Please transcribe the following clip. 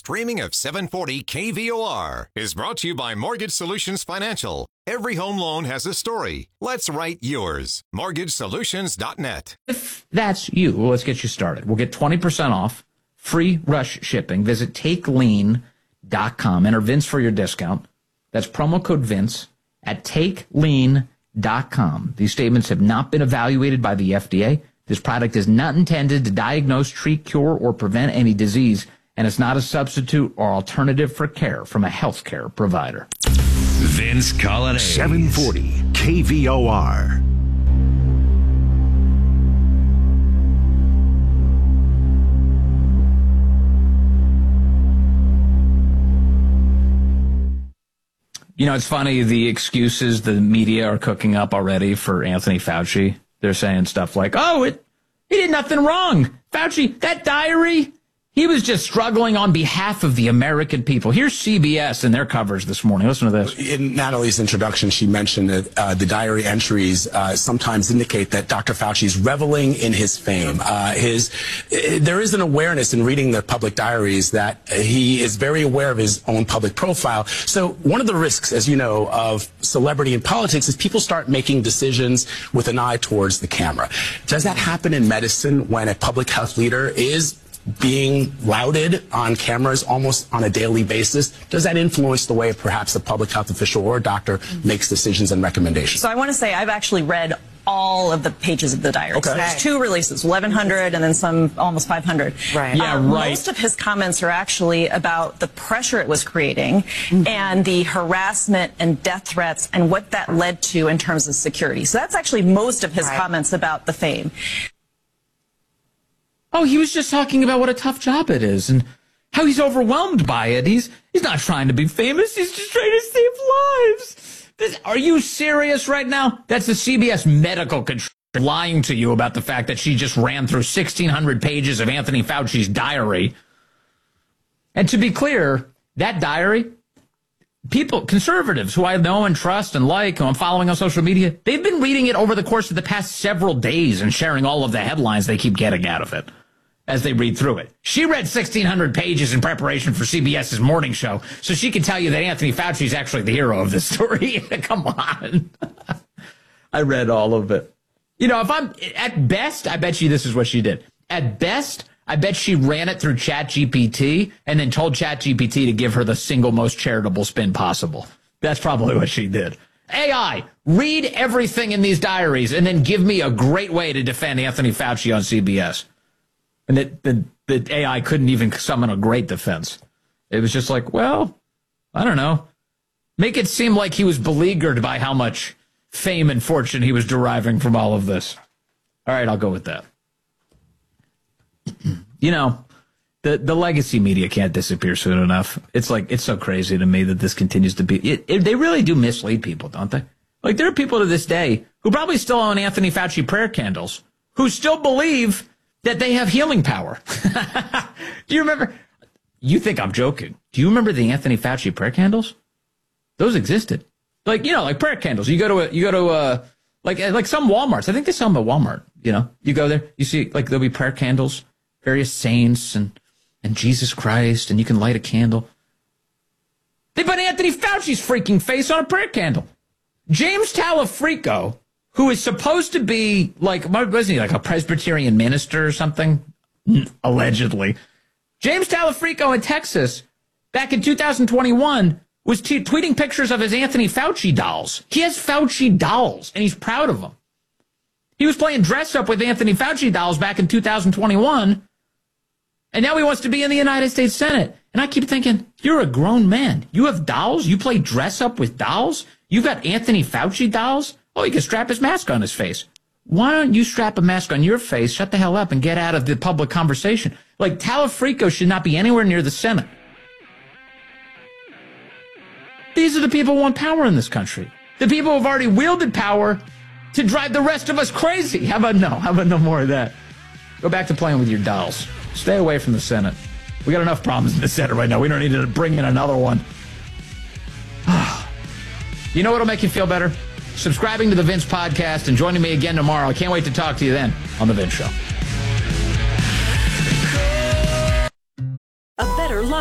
streaming of 740 KVOR is brought to you by Mortgage Solutions Financial. Every home loan has a story. Let's write yours. MortgageSolutions.net. If that's you, let's get you started. We'll get 20% off, free rush shipping. Visit TakeLean.com. Enter Vince for your discount. That's promo code Vince at TakeLean.com. These statements have not been evaluated by the FDA. This product is not intended to diagnose, treat, cure, or prevent any disease, and it's not a substitute or alternative for care from a healthcare provider. Vince Colonnese. 740 KVOR. You know, it's funny, the excuses the media are cooking up already for Anthony Fauci. They're saying stuff like, oh, he did nothing wrong. Fauci, that diary, he was just struggling on behalf of the American people. Here's CBS and their coverage this morning. Listen to this. In Natalie's introduction, she mentioned that the diary entries sometimes indicate that Dr. Fauci is reveling in his fame. There is an awareness in reading the public diaries that he is very aware of his own public profile. So one of the risks, as you know, of celebrity in politics is people start making decisions with an eye towards the camera. Does that happen in medicine when a public health leader is being lauded on cameras almost on a daily basis? Does that influence the way perhaps a public health official or a doctor makes decisions and recommendations? So I want to say I've actually read all of the pages of the diary. Okay. So there's 2 releases, 1,100 and then some almost 500. Right. Yeah, right. Most of his comments are actually about the pressure it was creating and the harassment and death threats and what that led to in terms of security. So that's actually most of his comments about the fame. Oh, he was just talking about what a tough job it is and how he's overwhelmed by it. He's not trying to be famous. He's just trying to save lives. Are you serious right now? That's the CBS medical control lying to you about the fact that she just ran through 1,600 pages of Anthony Fauci's diary. And to be clear, that diary, people, conservatives who I know and trust and like, who I'm following on social media, they've been reading it over the course of the past several days and sharing all of the headlines they keep getting out of it as they read through it. She read 1,600 pages in preparation for CBS's morning show, so she can tell you that Anthony Fauci is actually the hero of this story. Come on. I read all of it. You know, if I'm, at best, I bet you this is what she did. At best, I bet she ran it through ChatGPT and then told ChatGPT to give her the single most charitable spin possible. That's probably what she did. AI, read everything in these diaries and then give me a great way to defend Anthony Fauci on CBS. And the AI couldn't even summon a great defense. It was just like, well, I don't know. Make it seem like he was beleaguered by how much fame and fortune he was deriving from all of this. All right, I'll go with that. You know, the legacy media can't disappear soon enough. It's like, it's so crazy to me that this continues to be. They really do mislead people, don't they? Like, there are people to this day who probably still own Anthony Fauci prayer candles, who still believe that they have healing power. Do you remember? You think I'm joking. Do you remember the Anthony Fauci prayer candles? Those existed. Like, you know, like prayer candles. You go to like some Walmarts. I think they sell them at Walmart. You know, you go there, you see, like, there'll be prayer candles, various saints and Jesus Christ, and you can light a candle. They put Anthony Fauci's freaking face on a prayer candle. James Talafrico, who is supposed to be, like, wasn't he like a Presbyterian minister or something? Allegedly. James Talafrico in Texas, back in 2021, was tweeting pictures of his Anthony Fauci dolls. He has Fauci dolls, and he's proud of them. He was playing dress up with Anthony Fauci dolls back in 2021, and now he wants to be in the United States Senate. And I keep thinking, you're a grown man. You have dolls? You play dress up with dolls? You've got Anthony Fauci dolls? Oh, you can strap his mask on his face. Why don't you strap a mask on your face, shut the hell up, and get out of the public conversation? Like, Talafrico should not be anywhere near the Senate. These are the people who want power in this country. The people who have already wielded power to drive the rest of us crazy. How about no? How about no more of that? Go back to playing with your dolls. Stay away from the Senate. We got enough problems in the Senate right now. We don't need to bring in another one. You know what'll make you feel better? Subscribing to the Vince Podcast and joining me again tomorrow. I can't wait to talk to you then on the Vince Show.